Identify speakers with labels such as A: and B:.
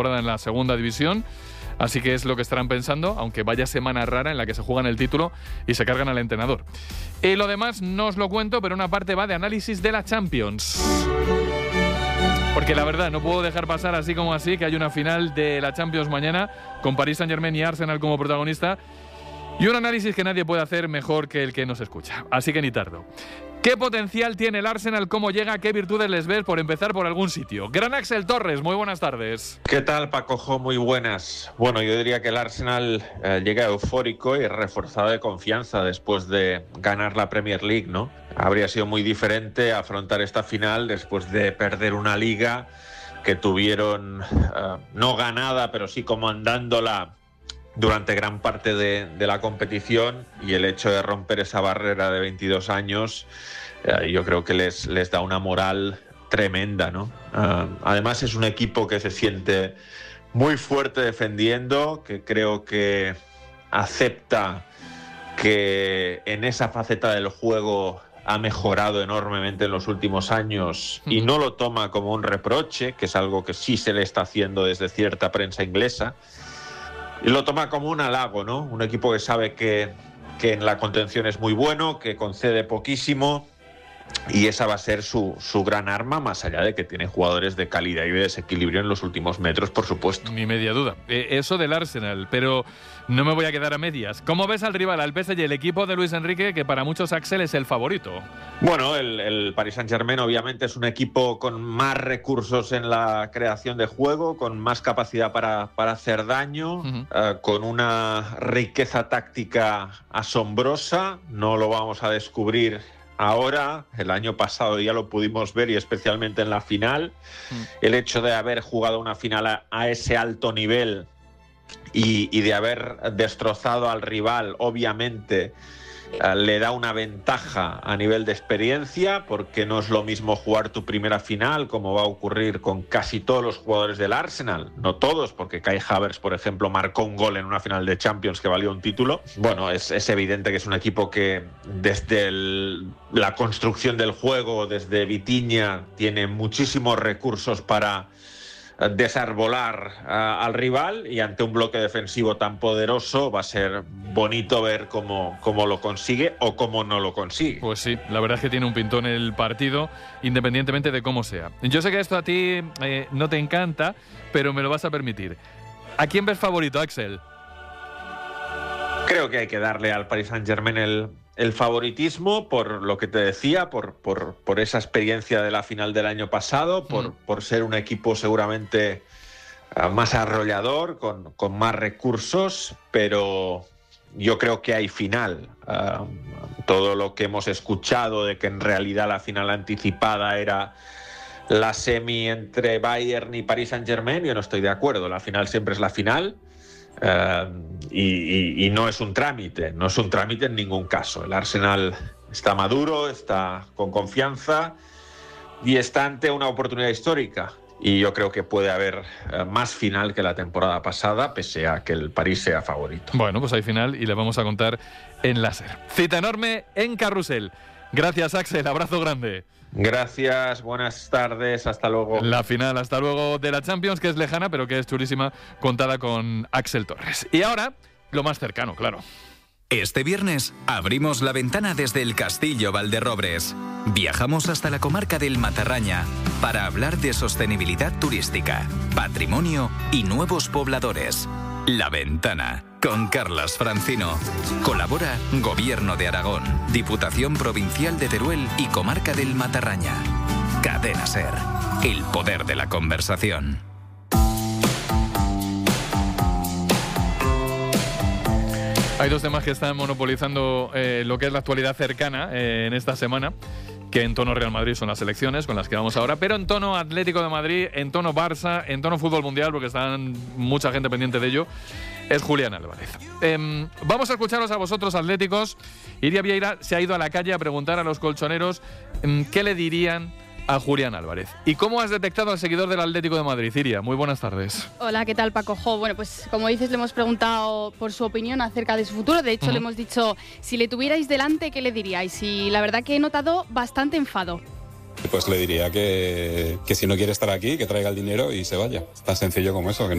A: en la segunda división. Así que es lo que estarán pensando, aunque vaya semana rara en la que se juegan el título y se cargan al entrenador. Y lo demás no os lo cuento, pero una parte va de análisis de la Champions. Porque la verdad, no puedo dejar pasar así como así que hay una final de la Champions mañana con Paris Saint-Germain y Arsenal como protagonista. Y un análisis que nadie puede hacer mejor que el que nos escucha. Así que ni tardo. ¿Qué potencial tiene el Arsenal? ¿Cómo llega? ¿Qué virtudes les ves? Por empezar por algún sitio. Gran Axel Torres, muy buenas tardes.
B: ¿Qué tal, Paco Jo? Muy buenas. Bueno, yo diría que el Arsenal llega eufórico y reforzado de confianza después de ganar la Premier League, ¿no? Habría sido muy diferente afrontar esta final después de perder una liga que tuvieron no ganada, pero sí comandándola durante gran parte de la competición, y el hecho de romper esa barrera de 22 años yo creo que les da una moral tremenda, ¿no? Además es un equipo que se siente muy fuerte defendiendo, que creo que acepta que en esa faceta del juego ha mejorado enormemente en los últimos años y no lo toma como un reproche, que es algo que sí se le está haciendo desde cierta prensa inglesa. Y lo toma como un halago, ¿no? Un equipo que sabe que en la contención es muy bueno, que concede poquísimo, y esa va a ser su gran arma, más allá de que tiene jugadores de calidad y de desequilibrio en los últimos metros, por supuesto.
A: Ni media duda. Eso del Arsenal, pero no me voy a quedar a medias. ¿Cómo ves al rival, al PSG, el equipo de Luis Enrique, que para muchos Axel es el favorito?
B: Bueno, el Paris Saint-Germain obviamente es un equipo con más recursos en la creación de juego, con más capacidad para hacer daño, con una riqueza táctica asombrosa. No lo vamos a descubrir ahora, el año pasado ya lo pudimos ver, y especialmente en la final. El hecho de haber jugado una final a ese alto nivel y de haber destrozado al rival, obviamente le da una ventaja a nivel de experiencia, porque no es lo mismo jugar tu primera final, como va a ocurrir con casi todos los jugadores del Arsenal. No todos, porque Kai Havertz, por ejemplo, marcó un gol en una final de Champions que valió un título. Bueno, es evidente que es un equipo que desde la construcción del juego, desde Vitinha, tiene muchísimos recursos para desarbolar al rival, y ante un bloque defensivo tan poderoso va a ser bonito ver cómo lo consigue o cómo no lo consigue.
A: Pues sí, la verdad es que tiene un pintón el partido, independientemente de cómo sea. Yo sé que esto a ti no te encanta, pero me lo vas a permitir. ¿A quién ves favorito, Axel?
B: Creo que hay que darle al Paris Saint-Germain el favoritismo, por lo que te decía, por esa experiencia de la final del año pasado, por ser un equipo seguramente más arrollador, con más recursos, pero yo creo que hay final. Todo lo que hemos escuchado de que en realidad la final anticipada era la semi entre Bayern y Paris Saint-Germain, yo no estoy de acuerdo. La final siempre es la final. Y no es un trámite en ningún caso. El Arsenal está maduro, está con confianza y está ante una oportunidad histórica, y yo creo que puede haber más final que la temporada pasada, pese a que el París sea favorito.
A: Bueno, pues hay final y le vamos a contar en láser. Cita enorme en Carrusel. Gracias, Axel, abrazo grande.
B: Gracias, buenas tardes, hasta luego.
A: La final, hasta luego, de la Champions, que es lejana, pero que es chulísima, contada con Axel Torres. Y ahora, lo más cercano, claro.
C: Este viernes abrimos la ventana desde el Castillo Valderrobres. Viajamos hasta la comarca del Matarraña para hablar de sostenibilidad turística, patrimonio y nuevos pobladores. La Ventana, con Carlas Francino. Colabora Gobierno de Aragón, Diputación Provincial de Teruel y Comarca del Matarraña. Cadena SER, el poder de la conversación.
A: Hay dos temas que están monopolizando lo que es la actualidad cercana en esta semana, que en tono Real Madrid son las elecciones con las que vamos ahora, pero en tono Atlético de Madrid, en tono Barça, en tono fútbol mundial, porque están mucha gente pendiente de ello, es Julián Álvarez. Vamos a escucharos a vosotros, atléticos. Iria Vieira se ha ido a la calle a preguntar a los colchoneros qué le dirían a Julián Álvarez. ¿Y cómo has detectado al seguidor del Atlético de Madrid, Iria? Muy buenas tardes.
D: Hola, ¿qué tal, Paco Jo? Bueno, pues como dices, le hemos preguntado por su opinión acerca de su futuro. De hecho, le hemos dicho, si le tuvierais delante, ¿qué le diríais? Y la verdad que he notado bastante enfado.
E: pues le diría que si no quiere estar aquí, que traiga el dinero y se vaya. Tan sencillo como eso. Que